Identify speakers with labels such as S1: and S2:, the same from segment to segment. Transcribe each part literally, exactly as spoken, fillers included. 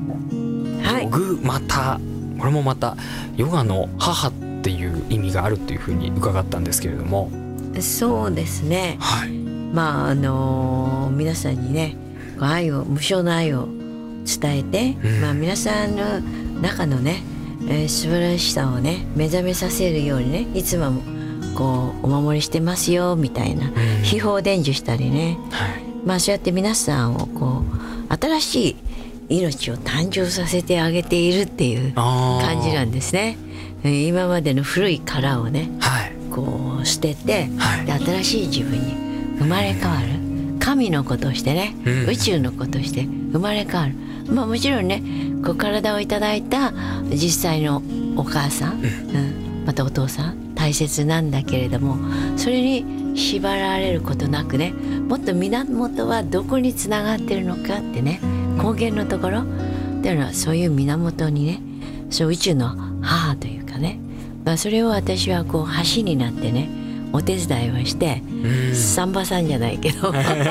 S1: はい、
S2: ヨグマタ、これもまたヨガの母っていう意味があるというふうに伺ったんですけれども。
S1: そうですね、
S2: はい、
S1: まああのー、皆さんにね愛を無償の愛を伝えて、うん、まあ、皆さんの中のね、えー、素晴らしさをね目覚めさせるようにねいつもこうお守りしてますよみたいな、うん、秘宝伝授したりね、はい、まあそうやって皆さんをこう新しい命を誕生させてあげているっていう感じなんですね。今までの古い殻をね、はい、こう捨てて、はい、で新しい自分に生まれ変わる、神の子としてね、うん、宇宙の子として生まれ変わる。まあもちろんねこう体をいただいた実際のお母さん、うんうん、またお父さん大切なんだけれども、それに縛られることなくね、もっと源はどこにつながってるのかってね、根源のところっていうのはそういう源にね、そう宇宙の母というかね、まあ、それを私はこう橋になってねお手伝いをして、サンバさんじゃないけど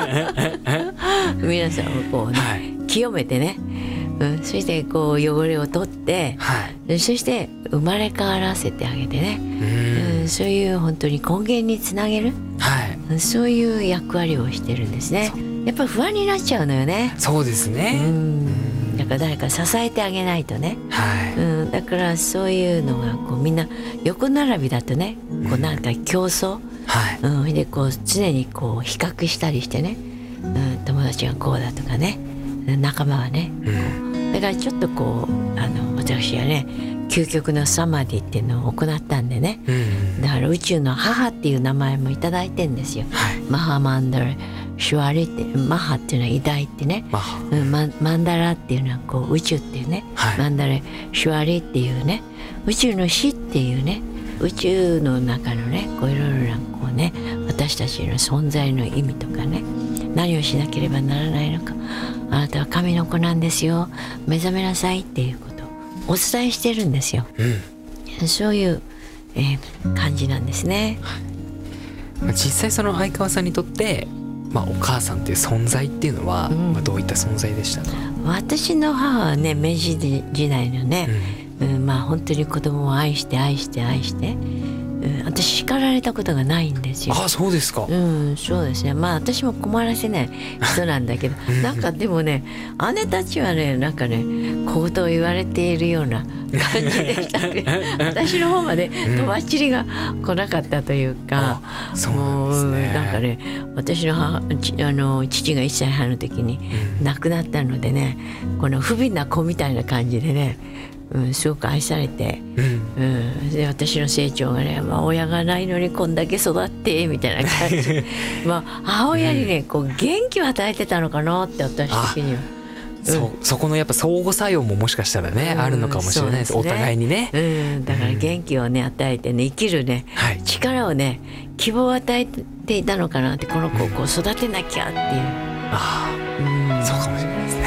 S1: 皆さんをこうね、はい、清めてね、うん、そしてこう汚れを取って、はい、そして生まれ変わらせてあげてね、うんうん、そういう本当に根源につなげる、はい、そういう役割をしてるんですね。やっぱり不安になっちゃうのよね。
S2: そうですね、うん、
S1: だから誰か支えてあげないとね、はい、うん、だからそういうのがこうみんな横並びだとね、こうなんか競争、はい、うん、でこう常にこう比較したりしてね、うん、友達がこうだとかね、仲間はね、うん、だからちょっとこうあの私はね究極のサマディっていうのを行ったんでね、うん、だから宇宙の母っていう名前もいただいてんですよ、はい、マハマンダラシュワリって、マハっていうのは偉大ってね、マ, うん、マ, マンダラっていうのはこう宇宙っていうね、はい、マンダラシュワリっていうね宇宙の死っていうね、宇宙の中のねこういろいろなこうね私たちの存在の意味とかね、何をしなければならないのか、あなたは神の子なんですよ、目覚めなさいっていうことをお伝えしてるんですよ、うん、そういう、えー、感じなんですね。
S2: 実際その相川さんにとって、まあ、お母さんっていう存在っていうのは、うん、まあ、どういった存在でしたか？
S1: 私の母はね明治時代のね、うんうん、まあ本当に子供を愛して愛して愛して、うん、私叱られたことがないんですよ。
S2: あ、そうですか。
S1: うん、そうですね。まあ私も困らせない人なんだけどなんかでもね姉たちはねなんかね小言を言われているような感じでしたね私の方までとばっちりが来なかったというか、
S2: うん、そうなんですね。
S1: なんかね私の母あの父がいっさいはんの時に亡くなったのでね、うん、この不憫な子みたいな感じでね、うん、すごく愛されて、うんうん、で私の成長がね、まあ、親がないのにこんだけ育ってみたいな感じまあ母親にねこう元気を与えてたのかなって私的には。
S2: そ, そこのやっぱ相互作用ももしかしたらね、うん、あるのかもしれないです、ね、お互いにね、
S1: うん、だから元気をね与えてね生きるね、はい、力をね希望を与えていたのかなって、この子をこう育てなきゃっていう、
S2: ああ、うん、そうかもしれないですね。